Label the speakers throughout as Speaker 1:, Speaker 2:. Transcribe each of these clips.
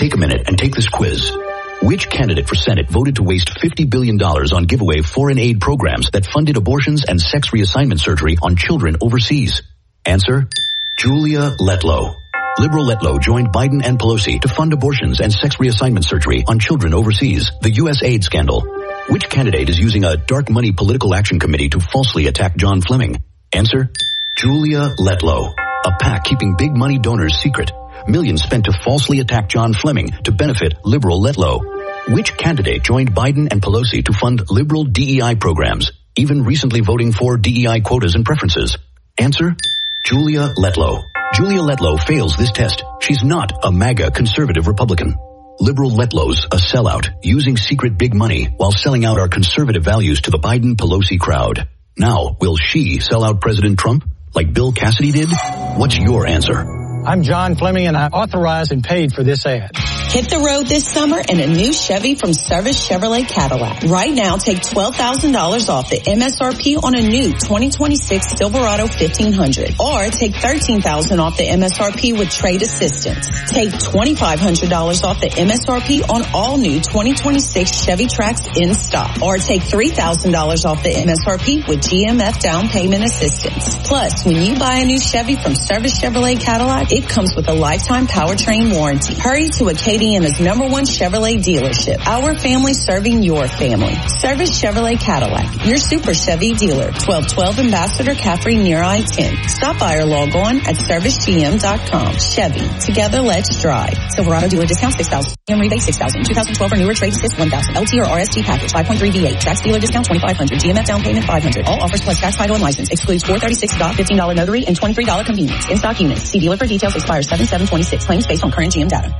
Speaker 1: Take a minute and take this quiz. Which candidate for Senate voted to waste $50 billion on giveaway foreign aid programs that funded abortions and sex reassignment surgery on children overseas? Answer, Julia Letlow. Liberal Letlow joined Biden and Pelosi to fund abortions and sex reassignment surgery on children overseas, the U.S. aid scandal. Which candidate is using a dark money political action committee to falsely attack John Fleming? Answer, Julia Letlow. A PAC keeping big money donors secret. Millions spent to falsely attack John Fleming to benefit liberal Letlow. Which candidate joined Biden and Pelosi to fund liberal DEI programs, even recently voting for DEI quotas and preferences? Answer, Julia Letlow. Julia Letlow fails this test. She's not a MAGA conservative Republican. Liberal Letlow's a sellout, using secret big money while selling out our conservative values to the Biden-Pelosi crowd. Now, will she sell out President Trump like Bill Cassidy did? What's your answer?
Speaker 2: I'm John Fleming, and I authorized and paid for this ad.
Speaker 3: Hit the road this summer in a new Chevy from Service Chevrolet Cadillac. Right now, take $12,000 off the MSRP on a new 2026 Silverado 1500. Or take $13,000 off the MSRP with trade assistance. Take $2,500 off the MSRP on all new 2026 Chevy Trax in stock. Or take $3,000 off the MSRP with GMF down payment assistance. Plus, when you buy a new Chevy from Service Chevrolet Cadillac, it comes with a lifetime powertrain warranty. Hurry to Acadiana's #1 Chevrolet dealership. Our family serving your family. Service Chevrolet Cadillac, your super Chevy dealer. 1212 Ambassador Caffrey near I-10. Stop by or log on at servicegm.com. Chevy, together let's drive. Silverado dealer discount $6,000. GM rebate $6,000. 2012 or newer trade assist $1,000. LT or RST package 5.3 V8. Trax dealer discount $2,500. GMF down payment $500. All offers plus tax, title, and license. Excludes $436 $15 notary and $23 convenience. In stock units. See dealer for details. Expires 7/7/26. Claims based on current GM data.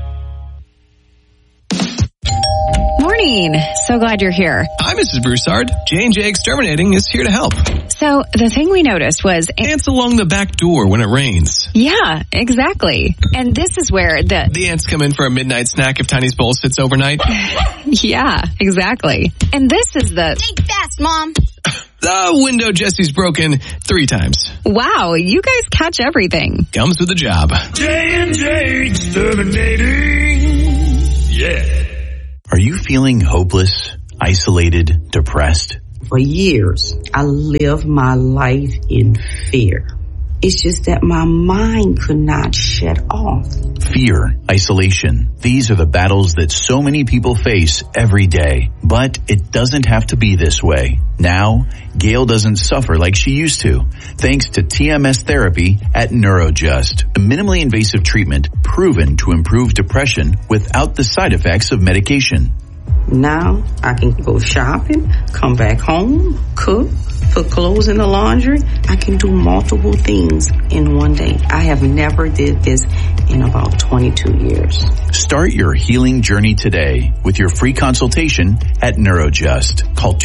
Speaker 4: Morning. So glad you're here.
Speaker 5: Hi, Mrs. Broussard. J&J Exterminating is here to help.
Speaker 4: So the thing we noticed was
Speaker 5: ants along the back door when it rains.
Speaker 4: Yeah, exactly. And this is where the
Speaker 5: ants come in for a midnight snack if Tiny's bowl sits overnight.
Speaker 4: Yeah, exactly. And this is the
Speaker 6: think fast, Mom.
Speaker 5: The window Jesse's broken 3 times.
Speaker 4: Wow, you guys catch everything.
Speaker 5: Comes with the job.
Speaker 7: J&J Exterminating. Yeah.
Speaker 8: Are you feeling hopeless, isolated, depressed?
Speaker 9: For years, I lived my life in fear. It's just that my mind could not shut off.
Speaker 8: Fear, isolation. These are the battles that so many people face every day. But it doesn't have to be this way. Now, Gail doesn't suffer like she used to, thanks to TMS therapy at NeuroJust, a minimally invasive treatment proven to improve depression without the side effects of medication.
Speaker 9: Now I can go shopping, come back home, cook, put clothes in the laundry. I can do multiple things in one day. I have never did this in about 22 years.
Speaker 8: Start your healing journey today with your free consultation at NeuroJust. Call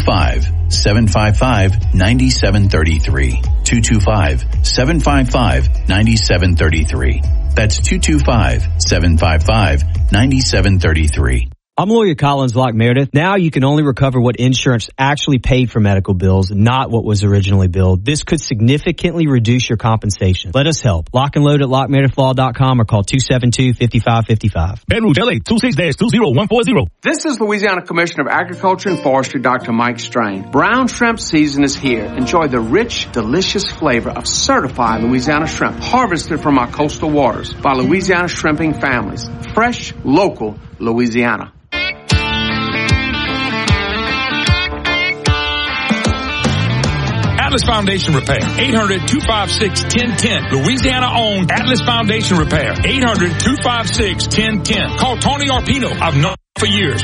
Speaker 8: 225-755-9733. 225-755-9733. That's 225-755-9733.
Speaker 10: I'm lawyer Collins Locke Meredith. Now you can only recover what insurance actually paid for medical bills, not what was originally billed. This could significantly reduce your compensation. Let us help. Lock and load at lockmeredithlaw.com or call 272-5555.
Speaker 7: Baton Rouge, LA, 26-20140.
Speaker 11: This is Louisiana Commissioner of Agriculture and Forestry, Dr. Mike Strain. Brown shrimp season is here. Enjoy the rich, delicious flavor of certified Louisiana shrimp harvested from our coastal waters by Louisiana shrimping families. Fresh, local, Louisiana.
Speaker 7: Atlas Foundation Repair, 800-256-1010. Louisiana-owned Atlas Foundation Repair, 800-256-1010. Call Tony Arpino. I've known for years.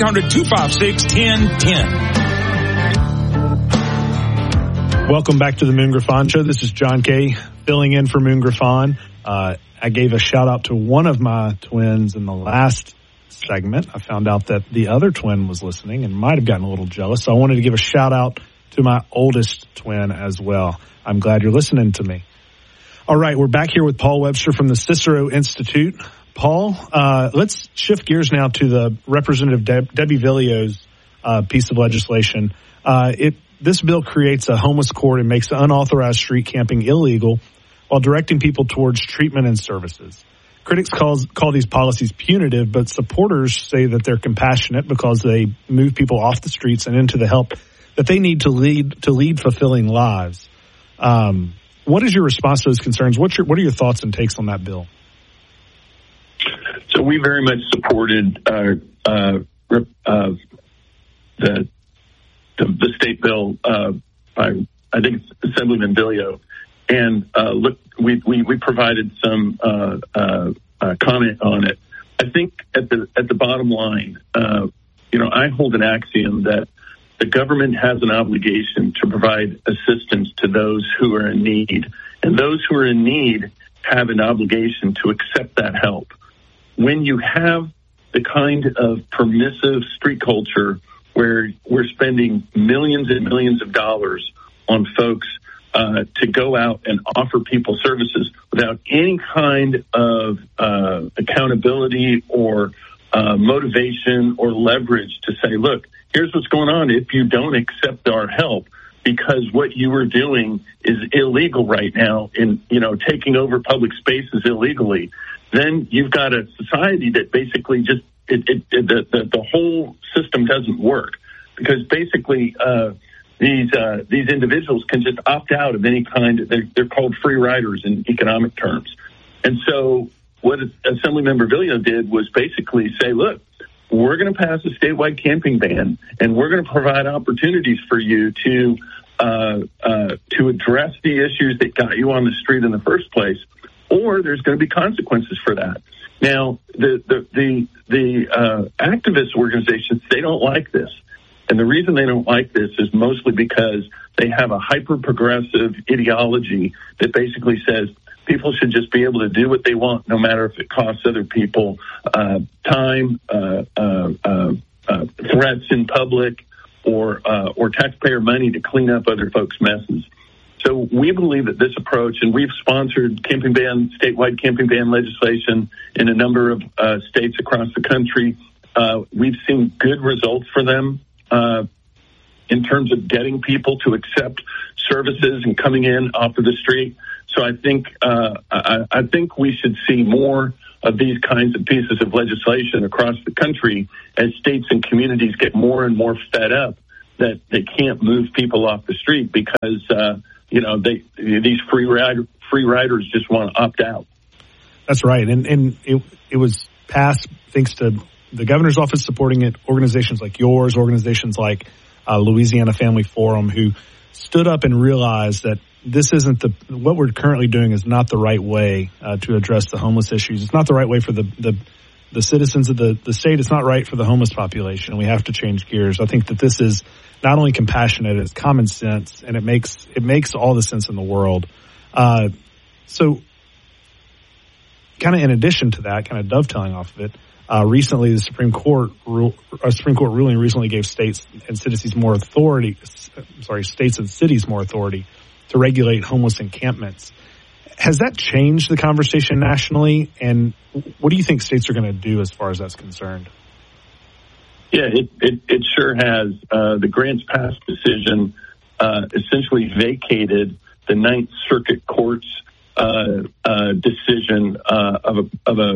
Speaker 7: 1-800-256-1010.
Speaker 12: Welcome back to the Moon Griffon Show. This is John Kay filling in for Moon Griffon. I gave a shout out to one of my twins in the last segment. I found out that the other twin was listening and might have gotten a little jealous. So I wanted to give a shout out to my oldest twin as well. I'm glad you're listening to me. All right, we're back here with Paul Webster from the Cicero Institute. Paul, let's shift gears now to the Representative Debbie Villio's piece of legislation. This bill creates a homeless court and makes unauthorized street camping illegal while directing people towards treatment and services. Critics call these policies punitive, but supporters say that they're compassionate because they move people off the streets and into the help that they need to lead fulfilling lives. What is your response to those concerns? What are your thoughts and takes on that bill?
Speaker 6: So we very much supported the state bill by, I think, Assemblyman Villio. And look, we provided some comment on it. I think at the bottom line, I hold an axiom that the government has an obligation to provide assistance to those who are in need, and those who are in need have an obligation to accept that help. When you have the kind of permissive street culture where we're spending millions and millions of dollars on folks to go out and offer people services without any kind of accountability or motivation or leverage to say, look, here's what's going on if you don't accept our help, because what you are doing is illegal right now in, taking over public spaces illegally, then you've got a society that basically just, the whole system doesn't work, because basically, these individuals can just opt out of any kind. They're called free riders in economic terms. And so what Assemblymember Villio did was basically say, look, we're going to pass a statewide camping ban, and we're going to provide opportunities for you to address the issues that got you on the street in the first place, or there's going to be consequences for that. Now, the activist organizations, they don't like this. And the reason they don't like this is mostly because they have a hyper-progressive ideology that basically says people should just be able to do what they want, no matter if it costs other people time, threats in public, or taxpayer money to clean up other folks' messes. So we believe that this approach, and we've sponsored statewide camping ban legislation in a number of states across the country. We've seen good results for them in terms of getting people to accept services and coming in off of the street. So I think we should see more of these kinds of pieces of legislation across the country as states and communities get more and more fed up that they can't move people off the street because these free riders just want to opt out.
Speaker 12: That's right, and it was passed thanks to the governor's office supporting it, organizations like yours, organizations like Louisiana Family Forum, who stood up and realized that this isn't what we're currently doing is not the right way to address the homeless issues. It's not the right way for the citizens of the state. It's not right for the homeless population. We have to change gears. I think that this is not only compassionate, it's common sense, and it makes all the sense in the world. So kind of in addition to that, kind of dovetailing off of it, recently the Supreme Court ruling recently gave states and cities more authority to regulate homeless encampments. Has that changed the conversation nationally? And what do you think states are going to do as far as that's concerned?
Speaker 6: Yeah, it sure has. The Grants Pass decision essentially vacated the Ninth Circuit Court's decision of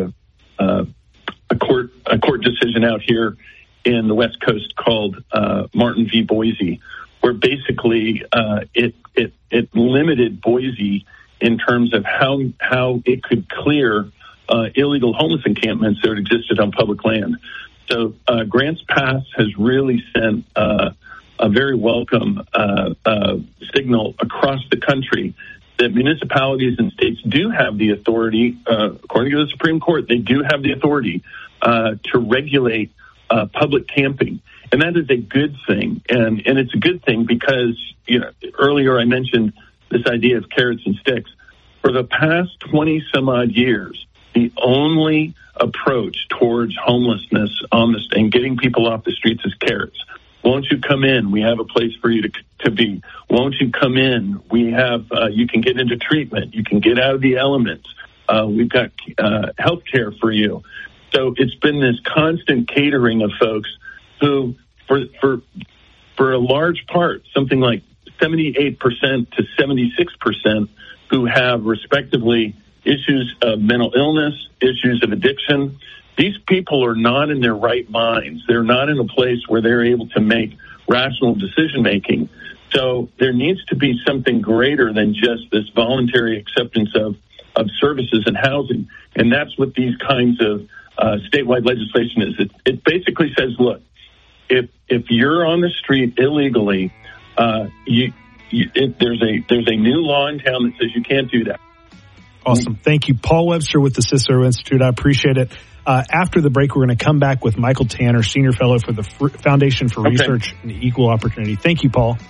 Speaker 6: a court decision out here in the West Coast called Martin v. Boise, where basically it limited Boise in terms of how it could clear illegal homeless encampments that existed on public land. So Grants Pass has really sent a very welcome signal across the country that municipalities and states do have the authority, according to the Supreme Court, they do have the authority to regulate public camping. And that is a good thing. And it's a good thing because, earlier I mentioned this idea of carrots and sticks. For the past 20 some odd years, the only approach towards homelessness and getting people off the streets is carrots. Won't you come in? We have a place for you to be. Won't you come in? We have, you can get into treatment. You can get out of the elements. We've got health care for you. So it's been this constant catering of folks who, for a large part, something like 78% to 76%, who have respectively, issues of mental illness, issues of addiction. These people are not in their right minds. They're not in a place where they're able to make rational decision making. So there needs to be something greater than just this voluntary acceptance of services and housing. And that's what these kinds of statewide legislation is. It basically says, look, if you're on the street illegally, there's a new law in town that says you can't do that.
Speaker 12: Awesome. Thank you. Paul Webster with the Cicero Institute. I appreciate it. After the break, we're going to come back with Michael Tanner, Senior Fellow for the Foundation for Research and Equal Opportunity. Thank you, Paul.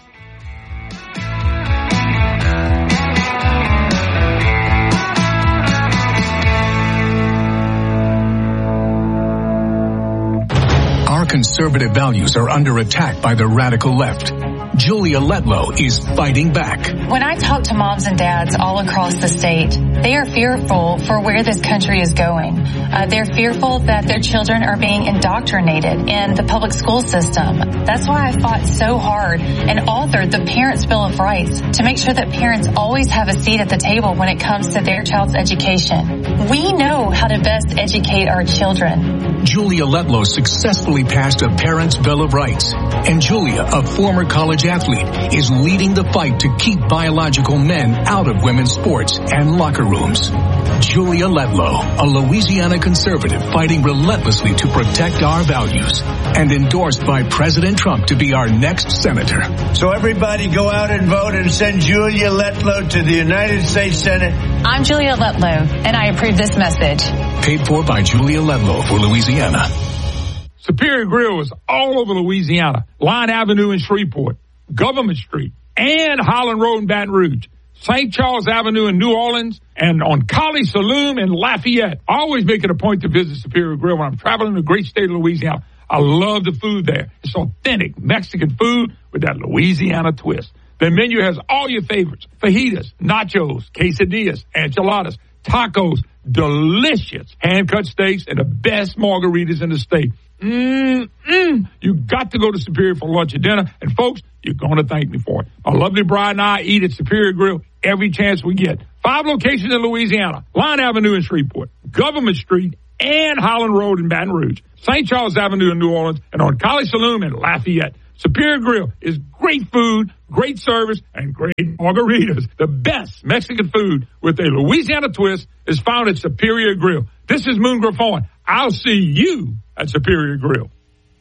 Speaker 13: Our conservative values are under attack by the radical left. Julia Letlow is fighting back.
Speaker 14: When I talk to moms and dads all across the state, they are fearful for where this country is going. They're fearful that their children are being indoctrinated in the public school system. That's why I fought so hard and authored the Parents' Bill of Rights to make sure that parents always have a seat at the table when it comes to their child's education. We know how to best educate our children.
Speaker 13: Julia Letlow successfully passed a Parents' Bill of Rights, and Julia, a former college athlete, is leading the fight to keep biological men out of women's sports and locker rooms. Julia Letlow, a Louisiana conservative fighting relentlessly to protect our values, and endorsed by President Trump to be our next senator.
Speaker 15: So everybody go out and vote and send Julia Letlow to the United States Senate.
Speaker 14: I'm Julia Letlow, and I approve this message.
Speaker 13: Paid for by Julia Letlow for Louisiana.
Speaker 7: Superior Grill is all over Louisiana. Line Avenue in Shreveport, Government Street, and Holland Road in Baton Rouge, St. Charles Avenue in New Orleans, and on Colley Saloon in Lafayette. I always make it a point to visit Superior Grill when I'm traveling the great state of Louisiana. I love the food there. It's authentic Mexican food with that Louisiana twist. The menu has all your favorites: fajitas, nachos, quesadillas, enchiladas, tacos, delicious hand-cut steaks, and the best margaritas in the state. You got to go to Superior for lunch or dinner. And folks, you're going to thank me for it. My lovely bride and I eat at Superior Grill every chance we get. 5 locations in Louisiana: Line Avenue in Shreveport, Government Street, and Holland Road in Baton Rouge, St. Charles Avenue in New Orleans, and on Colley Saloon in Lafayette. Superior Grill is great food, great service, and great margaritas. The best Mexican food with a Louisiana twist is found at Superior Grill. This is Moon Griffon. I'll see you at Superior Grill.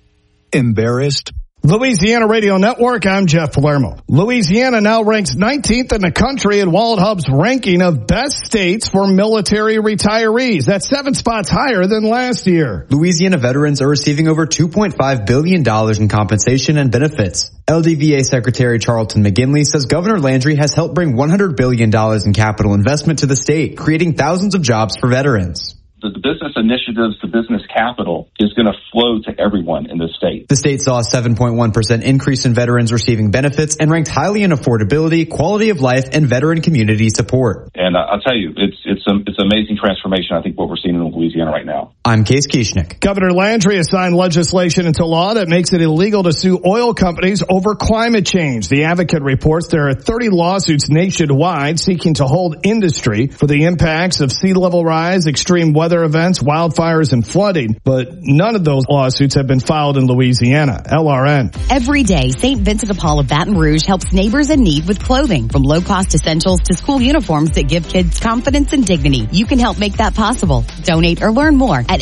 Speaker 16: Embarrassed? Louisiana Radio Network, I'm Jeff Palermo. Louisiana now ranks 19th in the country in WalletHub's ranking of best states for military retirees. That's 7 spots higher than last year.
Speaker 17: Louisiana veterans are receiving over $2.5 billion in compensation and benefits. LDVA Secretary Charlton McGinley says Governor Landry has helped bring $100 billion in capital investment to the state, creating thousands of jobs for veterans.
Speaker 18: The business initiatives, the business capital is going to flow to everyone in the state.
Speaker 17: The state saw a 7.1% increase in veterans receiving benefits and ranked highly in affordability, quality of life, and veteran community support.
Speaker 18: And I'll tell you, it's an amazing transformation, I think, what we're seeing in Louisiana right now.
Speaker 17: I'm Case Kieschnick.
Speaker 16: Governor Landry has signed legislation into law that makes it illegal to sue oil companies over climate change. The Advocate reports there are 30 lawsuits nationwide seeking to hold industry for the impacts of sea level rise, extreme weather events, wildfires, and flooding, but none of those lawsuits have been filed in Louisiana. LRN.
Speaker 19: Every day, St. Vincent de Paul of Baton Rouge helps neighbors in need with clothing, from low-cost essentials to school uniforms that give kids confidence and dignity. You can help make that possible. Donate or learn more at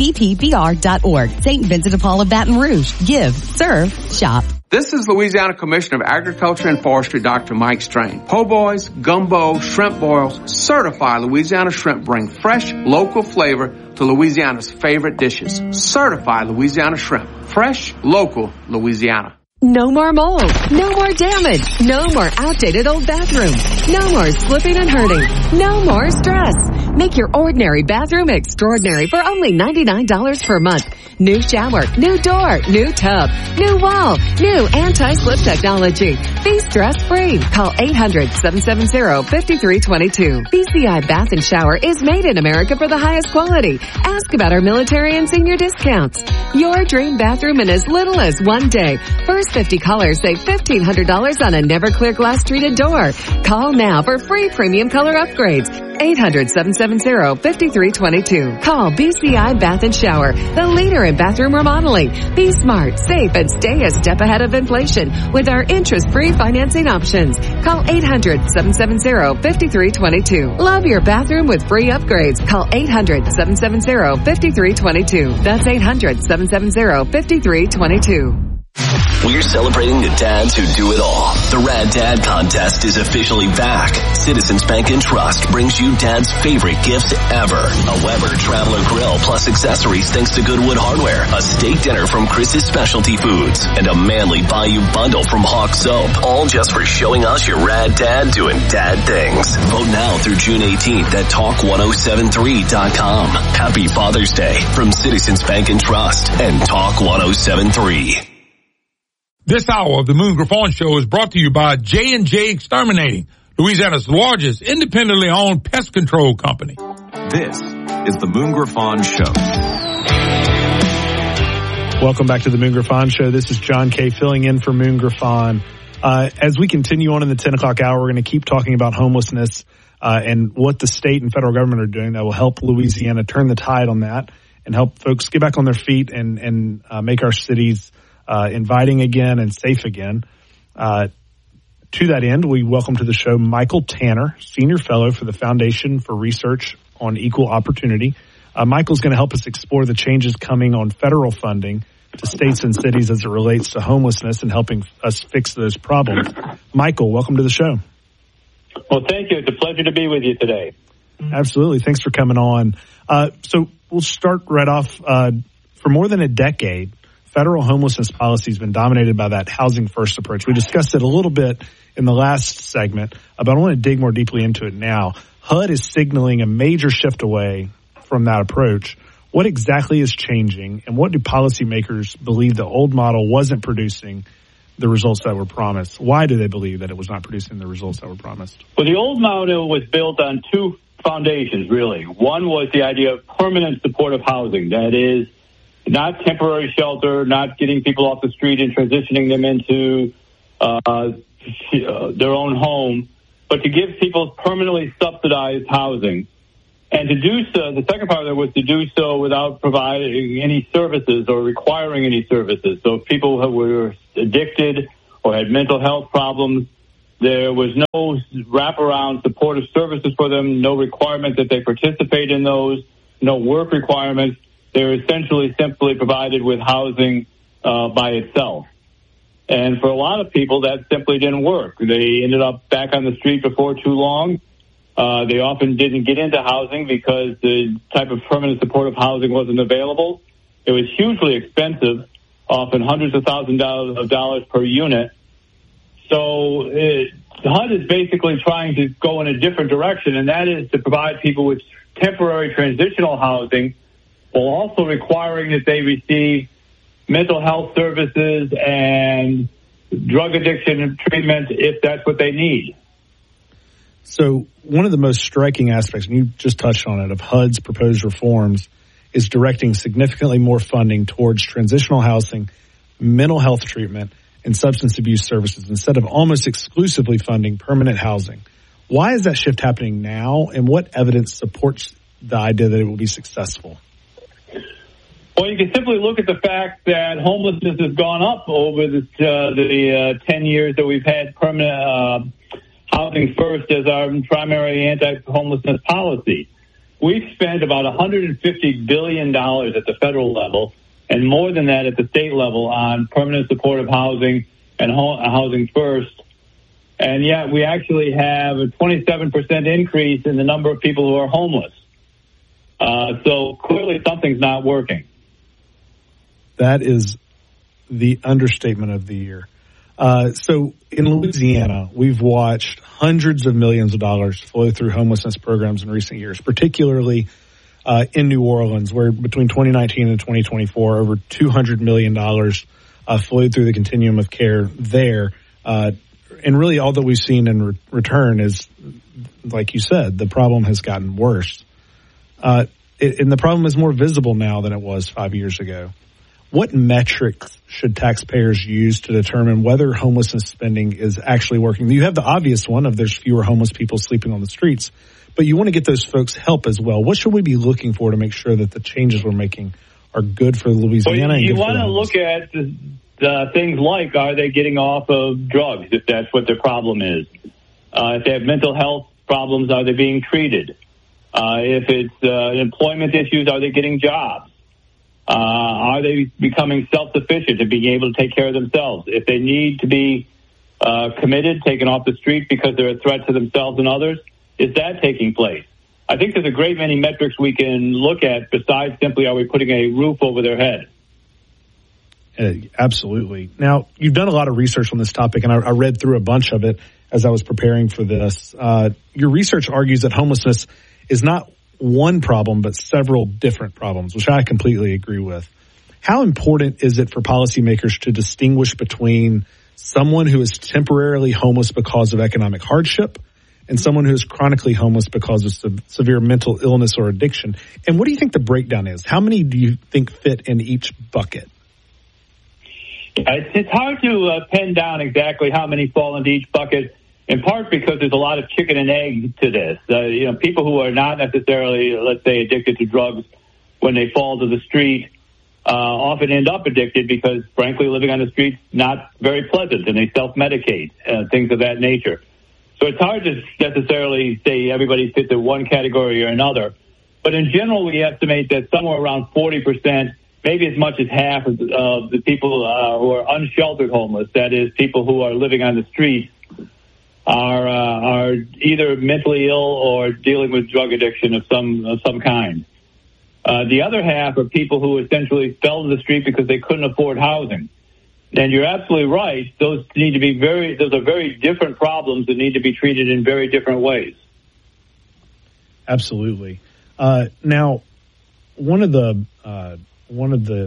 Speaker 19: svdpbr.org. St. Vincent de Paul of Baton Rouge. Give, serve, shop.
Speaker 11: This is Louisiana Commissioner of Agriculture and Forestry, Dr. Mike Strain. Po' boys, gumbo, shrimp boils, certified Louisiana shrimp bring fresh, local flavor to Louisiana's favorite dishes. Certified Louisiana shrimp. Fresh, local, Louisiana.
Speaker 20: No more mold. No more damage. No more outdated old bathrooms. No more slipping and hurting. No more stress. Make your ordinary bathroom extraordinary for only $99 per month. New shower, new door, new tub, new wall, new anti-slip technology. Be stress-free. Call 800-770-5322. BCI Bath and Shower is made in America for the highest quality. Ask about our military and senior discounts. Your dream bathroom in as little as 1 day. First 50 callers save $1,500 on a never clear glass treated door. Call now for free premium color upgrades. 800-770-5322. Call BCI Bath and Shower, the leader in bathroom remodeling. Be smart, safe, and stay a step ahead of inflation with our interest-free financing options. Call 800-770-5322. Love your bathroom with free upgrades. Call 800-770-5322. That's 800-770-5322.
Speaker 21: We're celebrating the dads who do it all. The Rad Dad Contest is officially back. Citizens Bank and Trust brings you Dad's favorite gifts ever. A Weber Traveler Grill plus accessories thanks to Goodwood Hardware. A steak dinner from Chris's Specialty Foods. And a manly Bayou bundle from Hawk Soap. All just for showing us your Rad Dad doing dad things. Vote now through June 18th at Talk1073.com. Happy Father's Day from Citizens Bank and Trust and Talk 1073.
Speaker 7: This hour of the Moon Griffon Show is brought to you by J&J Exterminating, Louisiana's largest independently owned pest control company.
Speaker 22: This is the Moon Griffon Show.
Speaker 12: Welcome back to the Moon Griffon Show. This is John Kay filling in for Moon Griffon. As we continue on in the 10 o'clock hour, we're going to keep talking about homelessness and what the state and federal government are doing that will help Louisiana turn the tide on that and help folks get back on their feet and make our cities inviting again and safe again. To that end, we welcome to the show Michael Tanner, Senior Fellow for the Foundation for Research on Equal Opportunity. Michael's going to help us explore the changes coming on federal funding to states and cities as it relates to homelessness and helping us fix those problems. Michael, welcome to the show.
Speaker 23: Well, thank you. It's a pleasure to be with you today.
Speaker 12: Absolutely. Thanks for coming on. So we'll start right off. For more than a decade, federal homelessness policy has been dominated by that housing first approach. We discussed it a little bit in the last segment, but I want to dig more deeply into it now. HUD is signaling a major shift away from that approach. What exactly is changing, and what do policymakers believe the old model wasn't producing the results that were promised? Why do they believe that it was not producing the results that were promised?
Speaker 23: Well, the old model was built on two foundations, really. One was the idea of permanent supportive housing. That is, not temporary shelter, not getting people off the street and transitioning them into their own home, but to give people permanently subsidized housing. And to do so, the second part of it was to do so without providing any services or requiring any services. So if people who were addicted or had mental health problems, there was no wraparound supportive services for them, no requirement that they participate in those, no work requirements. They're essentially simply provided with housing by itself. And for a lot of people, that simply didn't work. They ended up back on the street before too long. They often didn't get into housing because the type of permanent supportive housing wasn't available. It was hugely expensive, often hundreds of thousands of dollars per unit. So HUD is basically trying to go in a different direction, and that is to provide people with temporary transitional housing while also requiring that they receive mental health services and drug addiction treatment if that's what they need.
Speaker 12: So one of the most striking aspects, and you just touched on it, of HUD's proposed reforms is directing significantly more funding towards transitional housing, mental health treatment, and substance abuse services instead of almost exclusively funding permanent housing. Why is that shift happening now, and what evidence supports the idea that it will be successful?
Speaker 23: Well, you can simply look at the fact that homelessness has gone up over the 10 years that we've had permanent housing first as our primary anti-homelessness policy. We've spent about $150 billion at the federal level and more than that at the state level on permanent supportive housing and housing first. And yet we actually have a 27% increase in the number of people who are homeless. So clearly something's not working.
Speaker 12: That is the understatement of the year. So in Louisiana, we've watched hundreds of millions of dollars flow through homelessness programs in recent years, particularly in New Orleans, where between 2019 and 2024, over $200 million flowed through the continuum of care there. And really all that we've seen in return is, like you said, the problem has gotten worse. And the problem is more visible now than it was 5 years ago. What metrics should taxpayers use to determine whether homelessness spending is actually working? You have the obvious one of there's fewer homeless people sleeping on the streets, but you want to get those folks help as well. What should we be looking for to make sure that the changes we're making are good for Louisiana?
Speaker 23: Well, you want to look at the things like, are they getting off of drugs, if that's what their problem is? If they have mental health problems, are they being treated? If it's employment issues, are they getting jobs? Are they becoming self-sufficient and being able to take care of themselves? If they need to be committed, taken off the street because they're a threat to themselves and others, is that taking place? I think there's a great many metrics we can look at besides simply are we putting a roof over their head.
Speaker 12: Absolutely. Now, you've done a lot of research on this topic, and I read through a bunch of it as I was preparing for this. Your research argues that homelessness is not one problem, but several different problems, which I completely agree with. How important is it for policymakers to distinguish between someone who is temporarily homeless because of economic hardship and someone who is chronically homeless because of severe mental illness or addiction? And what do you think the breakdown is? How many do you think fit in each bucket?
Speaker 23: It's hard to pin down exactly how many fall into each bucket, in part because there's a lot of chicken and egg to this. People who are not necessarily, let's say, addicted to drugs when they fall to the street often end up addicted because, frankly, living on the street's not very pleasant, and they self-medicate, things of that nature. So it's hard to necessarily say everybody fits in one category or another. But in general, we estimate that somewhere around 40%, maybe as much as half of the people who are unsheltered homeless, that is, people who are living on the streets, are either mentally ill or dealing with drug addiction of some kind. The other half are people who essentially fell to the street because they couldn't afford housing. And you're absolutely right. Those are very different problems that need to be treated in very different ways.
Speaker 12: Absolutely. Now, one of the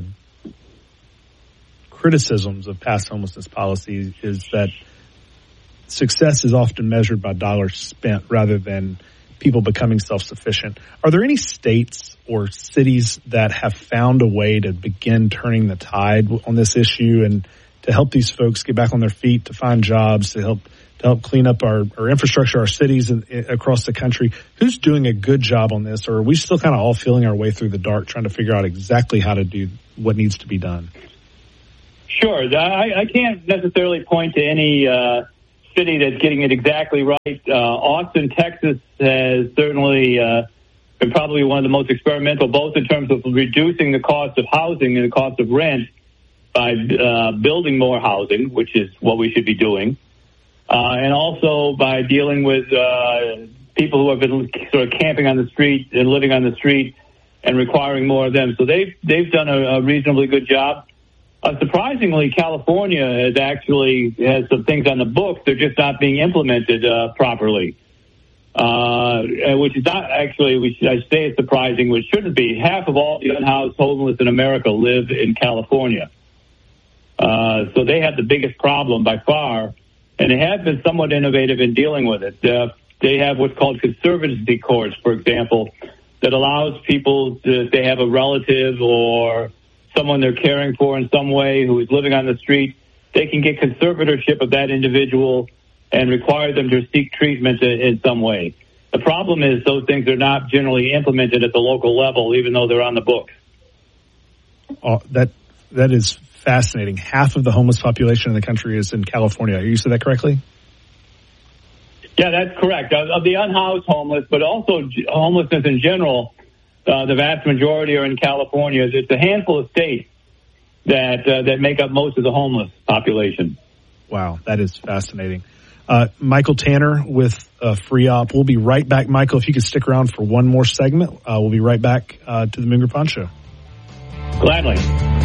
Speaker 12: criticisms of past homelessness policies is that success is often measured by dollars spent rather than people becoming self-sufficient. Are there any states or cities that have found a way to begin turning the tide on this issue and to help these folks get back on their feet, to find jobs, to help clean up our infrastructure, our cities across the country? Who's doing a good job on this, or are we still kind of all feeling our way through the dark trying to figure out exactly how to do what needs to be done?
Speaker 23: Sure. I can't necessarily point to any city that's getting it exactly right. Austin, Texas has certainly been probably one of the most experimental, both in terms of reducing the cost of housing and the cost of rent by building more housing, which is what we should be doing, and also by dealing with people who have been sort of camping on the street and living on the street and requiring more of them. So they've done a reasonably good job. Surprisingly, California has some things on the books. They're just not being implemented properly, which is not actually, I say it's surprising, which shouldn't be. Half of all the unhoused homeless in America live in California. So they have the biggest problem by far, and they have been somewhat innovative in dealing with it. They have what's called conservative courts, for example, that allows people if they have a relative or someone they're caring for in some way who is living on the street, they can get conservatorship of that individual and require them to seek treatment in some way. The problem is those things are not generally implemented at the local level, even though they're on the books.
Speaker 12: Oh, that is fascinating. Half of the homeless population in the country is in California. You said that correctly?
Speaker 23: Yeah, that's correct. Of the unhoused homeless, but also homelessness in general, the vast majority are in California. It's a handful of states that make up most of the homeless population.
Speaker 12: Wow, that is fascinating. Michael Tanner with FREOP. We'll be right back. Michael, if you could stick around for one more segment, we'll be right back to the Moon Griffon Show.
Speaker 23: Gladly.